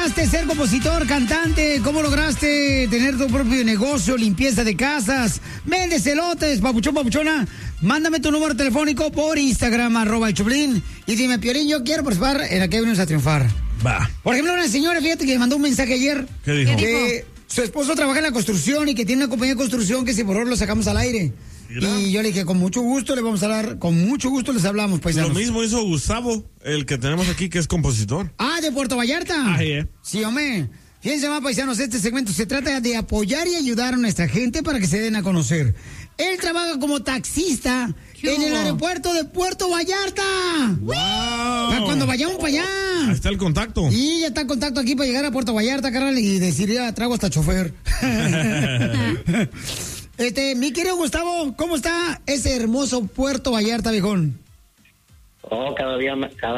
lograste ser compositor, cantante? ¿Cómo lograste tener tu propio negocio, limpieza de casas? Vendes elotes, papuchón, papuchona. Mándame tu número telefónico por Instagram, @el Choplin. Y dime, Piolín, yo quiero participar en la que venimos a triunfar. Va. Por ejemplo, una señora, fíjate que me mandó un mensaje ayer. ¿Qué dijo? Que su esposo trabaja en la construcción y que tiene una compañía de construcción que si por favor lo sacamos al aire. ¿Mira? Y yo le dije, con mucho gusto le vamos a hablar, con mucho gusto les hablamos, paisanos. Lo mismo hizo Gustavo, el que tenemos aquí, que es compositor. Ah, de Puerto Vallarta. Ah, yeah. Sí, hombre. Fíjense más, paisanos, este segmento se trata de apoyar y ayudar a nuestra gente para que se den a conocer. Él trabaja como taxista en el aeropuerto de Puerto Vallarta. ¡Wow! Para cuando vayamos para allá. Ahí está el contacto. Y ya está el contacto aquí para llegar a Puerto Vallarta, carnal, y decir, ya traigo hasta chofer. Mi querido Gustavo, ¿cómo está ese hermoso Puerto Vallarta, viejón? Oh, cada día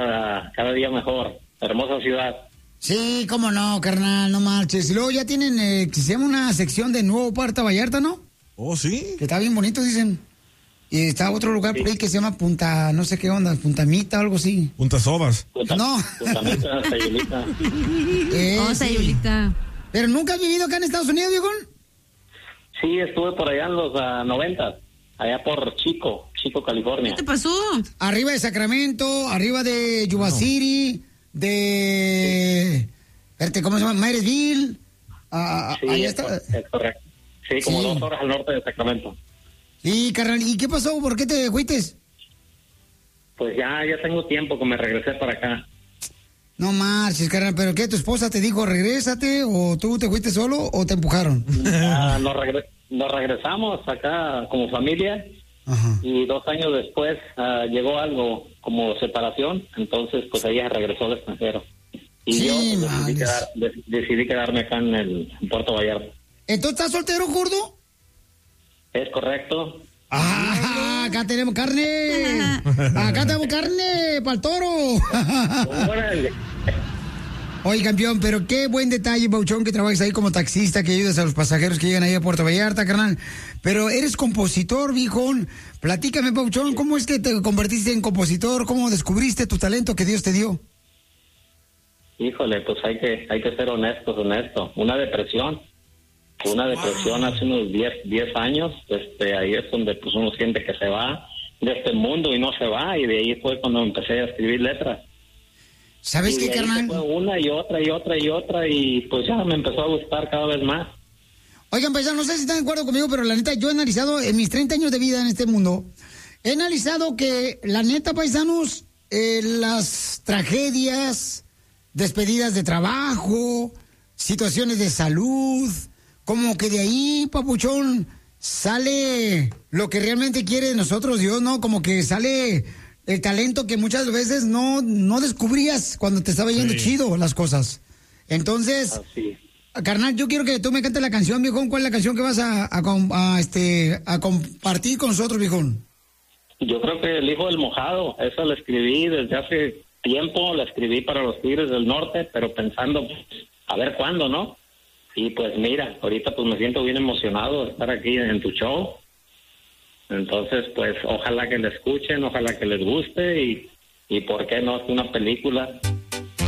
mejor. Hermosa ciudad. Sí, cómo no, carnal, no marches. Y luego ya tienen, que se llama una sección de Nuevo Puerto Vallarta, ¿no? Oh, sí. Que está bien bonito, dicen. Y está otro lugar por ahí que se llama Punta, no sé qué onda, Puntamita o algo así. Punta Sobas. No. Puntamita, Sayulita. Sayulita. ¿Pero nunca has vivido acá en Estados Unidos, viejón? Sí, estuve por allá en los 90, allá por Chico, California. ¿Qué te pasó? Arriba de Sacramento, arriba de Yuba City, de... ¿Cómo se llama? Marysville. Sí, ahí es está. correcto. Sí, como Sí. 2 horas al norte de Sacramento. Sí, carnal, ¿y qué pasó? ¿Por qué te fuiste? Pues ya tengo tiempo que me regresé para acá. No marches, carnal, ¿pero qué? ¿Tu esposa te dijo regrésate o tú te fuiste solo o te empujaron? Nos regresamos acá como familia. Ajá. Y 2 años después llegó algo como separación, entonces pues ella regresó al extranjero. Y Sí, yo males. decidí quedarme acá en Puerto Vallarta. ¿Entonces estás soltero, gordo? ¿Es correcto? ¡Ah! Acá tenemos carne. Acá tenemos carne para el toro. Órale. Oye, campeón, pero qué buen detalle, Bauchón, que trabajes ahí como taxista, que ayudas a los pasajeros que llegan ahí a Puerto Vallarta, carnal. Pero eres compositor, viejón. Platícame, Bauchón, ¿cómo es que te convertiste en compositor? ¿Cómo descubriste tu talento que Dios te dio? Híjole, pues hay que ser honesto. Una depresión hace unos 10 años, ahí es donde pues uno siente que se va de este mundo y no se va, y de ahí fue cuando empecé a escribir letras. ¿Sabes qué, carnal? Fue una y otra, y pues ya me empezó a gustar cada vez más. Oigan, pues no sé si están de acuerdo conmigo, pero la neta, yo he analizado en mis 30 años de vida en este mundo, he analizado que, la neta, paisanos, las tragedias, despedidas de trabajo, situaciones de salud, como que de ahí, papuchón, sale lo que realmente quiere de nosotros Dios, ¿no? Como que sale el talento que muchas veces no descubrías cuando te estaba yendo chido las cosas. Entonces, Así. carnal, yo quiero que tú me cantes la canción, viejón. ¿Cuál es la canción que vas a compartir con nosotros, viejón? Yo creo que El Hijo del Mojado, esa la escribí desde hace tiempo, la escribí para los Tigres del Norte, pero pensando, pues, a ver cuándo, ¿no? Y pues mira, ahorita pues me siento bien emocionado de estar aquí en tu show. Entonces, pues ojalá que la escuchen, ojalá que les guste y por qué no, es una película